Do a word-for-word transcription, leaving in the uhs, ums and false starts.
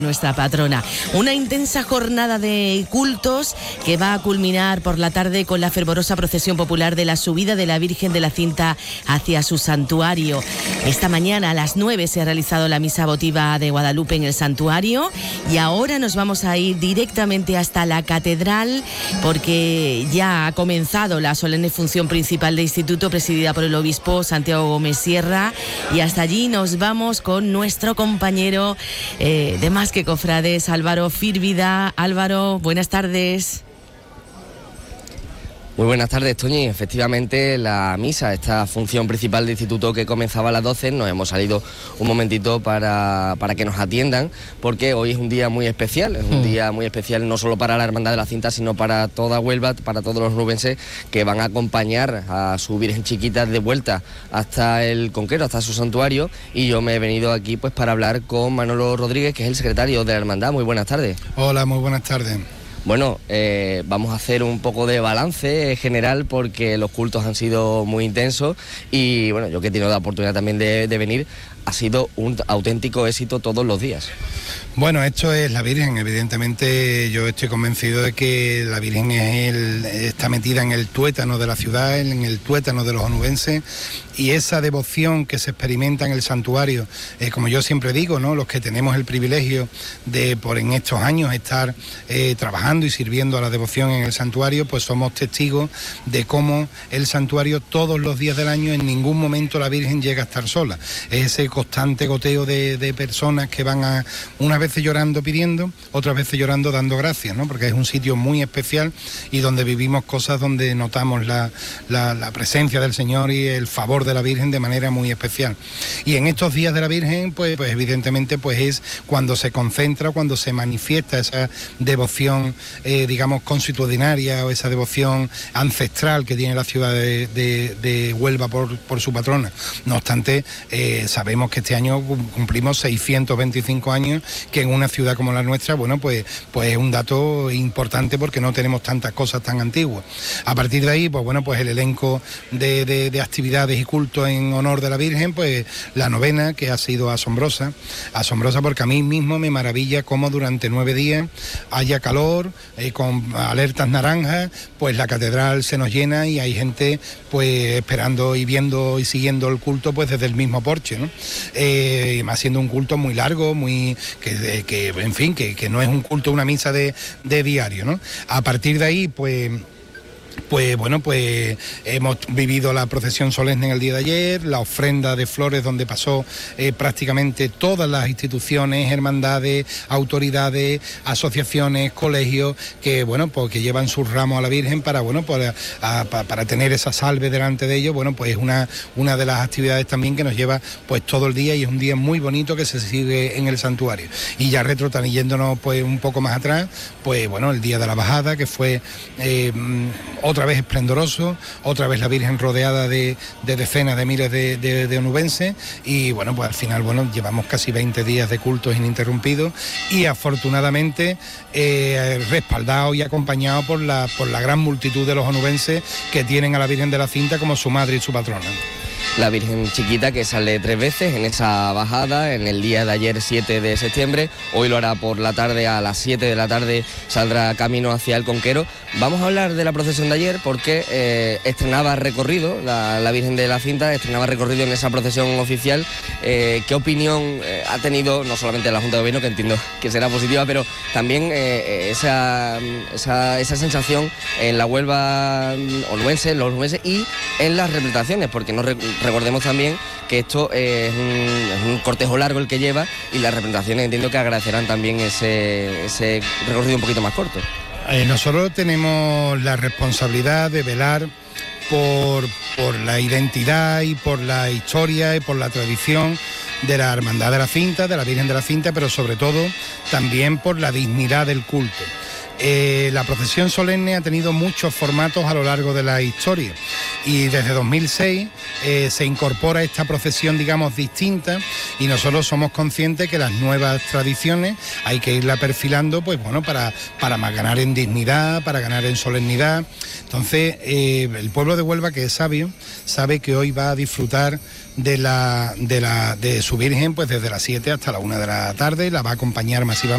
Nuestra patrona. Una intensa jornada de cultos que va a culminar por la tarde con la fervorosa procesión popular de la subida de la Virgen de la Cinta hacia su santuario. Esta mañana a las nueve se ha realizado la misa votiva de Guadalupe en el santuario y ahora nos vamos a ir directamente hasta la catedral porque ya ha comenzado la solemne función principal del instituto presidida por el obispo Santiago Gómez Sierra y hasta allí nos vamos con nuestro compañero eh, de más que cofrades, Álvaro Firvida. Álvaro, buenas tardes. Muy buenas tardes, Toñi. Efectivamente, la misa, esta función principal del instituto que comenzaba a las doce, nos hemos salido un momentito para, para que nos atiendan, porque hoy es un día muy especial, es un mm. día muy especial no solo para la Hermandad de la Cinta, sino para toda Huelva, para todos los nubenses que van a acompañar a su Virgen Chiquita de vuelta hasta el Conquero, hasta su santuario, y yo me he venido aquí pues para hablar con Manolo Rodríguez, que es el secretario de la Hermandad. Muy buenas tardes. Hola, muy buenas tardes. Bueno, eh, vamos a hacer un poco de balance general porque los cultos han sido muy intensos y bueno, yo que he tenido la oportunidad también de, de venir, ha sido un auténtico éxito todos los días. Bueno, esto es la Virgen, evidentemente yo estoy convencido de que la Virgen es el, está metida en el tuétano de la ciudad, en el tuétano de los onubenses, y esa devoción que se experimenta en el santuario, eh, como yo siempre digo, ¿no? Los que tenemos el privilegio de por en estos años estar eh, trabajando y sirviendo a la devoción en el santuario, pues somos testigos de cómo el santuario todos los días del año en ningún momento la Virgen llega a estar sola. Es ese constante goteo de, de personas que van a unas veces llorando pidiendo, otras veces llorando dando gracias, ¿no? Porque es un sitio muy especial y donde vivimos cosas donde notamos la, la, la presencia del Señor y el favor de la Virgen de manera muy especial. Y en estos días de la Virgen, pues, pues evidentemente pues es cuando se concentra, cuando se manifiesta esa devoción, eh, digamos, consuetudinaria o esa devoción ancestral que tiene la ciudad de, de, de Huelva por, por su patrona. No obstante, eh, sabemos que este año cumplimos seiscientos veinticinco años, que en una ciudad como la nuestra, bueno, pues, pues es un dato importante porque no tenemos tantas cosas tan antiguas. A partir de ahí, pues bueno, pues el elenco de, de, de actividades y cultos en honor de la Virgen, pues la novena, que ha sido asombrosa, asombrosa porque a mí mismo me maravilla cómo durante nueve días haya calor, eh, con alertas naranjas, pues la catedral se nos llena y hay gente pues esperando y viendo y siguiendo el culto pues desde el mismo porche, ¿no? Eh, más siendo un culto muy largo, muy que, que en fin, que, que no es un culto, una misa de, de diario, ¿no? A partir de ahí, pues Pues bueno, pues hemos vivido la procesión solemne en el día de ayer, la ofrenda de flores donde pasó eh, prácticamente todas las instituciones, hermandades, autoridades, asociaciones, colegios, que bueno, pues que llevan sus ramos a la Virgen para bueno, para, a, para tener esa salve delante de ellos. Bueno, pues es una, una de las actividades también que nos lleva pues todo el día y es un día muy bonito que se sigue en el santuario. Y ya retrotrayéndonos pues un poco más atrás, pues bueno, el día de la bajada, que fue eh, otra vez esplendoroso, otra vez la Virgen rodeada de, de decenas de miles de, de, de onubenses y bueno, pues al final, bueno, llevamos casi veinte días de cultos ininterrumpidos y afortunadamente eh, respaldado y acompañado por la, por la gran multitud de los onubenses que tienen a la Virgen de la Cinta como su madre y su patrona. La Virgen Chiquita que sale tres veces en esa bajada, en el día de ayer siete de septiembre, hoy lo hará por la tarde, a las siete de la tarde saldrá camino hacia el Conquero. Vamos a hablar de la procesión de ayer porque eh, estrenaba recorrido, la, la Virgen de la Cinta estrenaba recorrido en esa procesión oficial. Eh, ¿Qué opinión eh, ha tenido no solamente la Junta de Gobierno, que entiendo que será positiva, pero también eh, esa, esa, esa sensación en la Huelva onubense, los onubenses y en las representaciones, porque no recordemos también que esto es un, es un cortejo largo el que lleva y las representaciones entiendo que agradecerán también ese, ese recorrido un poquito más corto. Eh, nosotros tenemos la responsabilidad de velar por, por la identidad y por la historia y por la tradición de la Hermandad de la Cinta, de la Virgen de la Cinta, pero sobre todo también por la dignidad del culto. Eh, la procesión solemne ha tenido muchos formatos a lo largo de la historia y desde dos mil seis eh, se incorpora esta procesión, digamos, distinta y nosotros somos conscientes que las nuevas tradiciones hay que irla perfilando, pues bueno, para, para ganar en dignidad, para ganar en solemnidad. Entonces, eh, el pueblo de Huelva, que es sabio, sabe que hoy va a disfrutar de, la, de, la, de su Virgen pues desde las siete hasta la una de la tarde, la va a acompañar masivamente.